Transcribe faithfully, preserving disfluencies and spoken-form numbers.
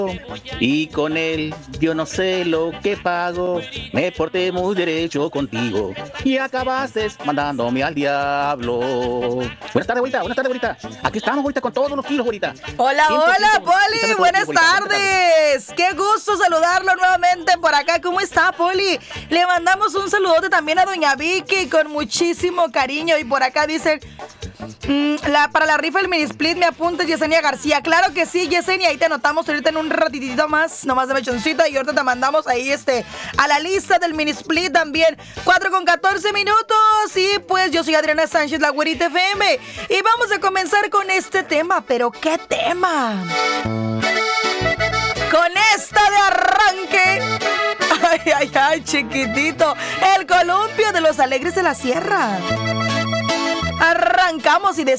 Y con él yo no sé lo que pago, me porté muy derecho contigo y acabaste mandándome al diablo. Buenas tardes, güerita, buenas tardes, güerita. Aquí estamos, güerita, con todos los kilos, güerita. Hola, hola, Poli, buenas tardes. Qué gusto saludarlo nuevamente por acá. ¿Cómo está, Poli? Le mandamos un saludote también a doña Vicky con muchísimo cariño. Y por acá dice... Mm, la, para la rifa del mini split me apunta Yesenia García. Claro que sí, Yesenia, ahí te anotamos ahorita en un ratitito más, nomás de mechoncita, y ahorita te mandamos ahí este a la lista del mini split también. cuatro con catorce minutos. Y pues yo soy Adriana Sánchez, la Güerita F M, y vamos a comenzar con este tema. Pero ¿qué tema? Con esta de arranque. Ay, ay, ay, chiquitito, el columpio de los Alegres de la Sierra. Arrancamos y decimos